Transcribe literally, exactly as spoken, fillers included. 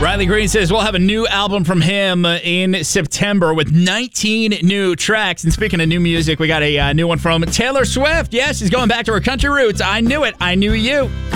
Riley Green says we'll have a new album from him in September with nineteen new tracks. And speaking of new music, we got a uh, new one from Taylor Swift. Yes, she's going back to her country roots. I Knew It. I Knew You.